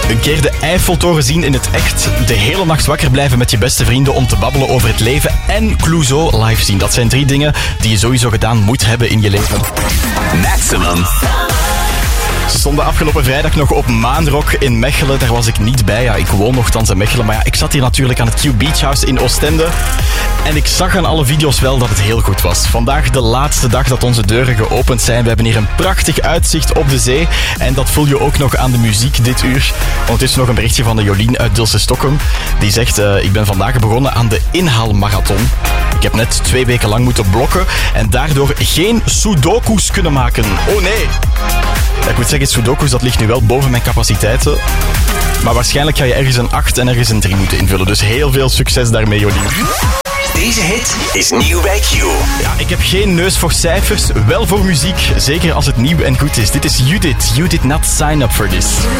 Een keer de Eiffeltoren zien in het echt, de hele nacht wakker blijven met je beste vrienden om te babbelen over het leven en Clouseau live zien. Dat zijn 3 dingen die je sowieso gedaan moet hebben in je leven. Maximum. Ze stonden afgelopen vrijdag nog op Maanrock in Mechelen. Daar was ik niet bij. Ja, ik woon nogthans in Mechelen. Maar ja, ik zat hier natuurlijk aan het Q Beach House in Oostende. En ik zag aan alle video's wel dat het heel goed was. Vandaag de laatste dag dat onze deuren geopend zijn. We hebben hier een prachtig uitzicht op de zee. En dat voel je ook nog aan de muziek dit uur. Ondertussen nog een berichtje van de Jolien uit Dilsen-Stockholm. Die zegt, ik ben vandaag begonnen aan de inhaalmarathon. Ik heb net 2 weken lang moeten blokken en daardoor geen sudokus kunnen maken. Oh nee! Ja, ik moet zeggen, sudokus dat ligt nu wel boven mijn capaciteiten. Maar waarschijnlijk ga je ergens een 8 en ergens een 3 moeten invullen. Dus heel veel succes daarmee, Jolien. Deze hit is nieuw bij Q. Ja, ik heb geen neus voor cijfers, wel voor muziek. Zeker als het nieuw en goed is. Dit is You Did not sign up for this.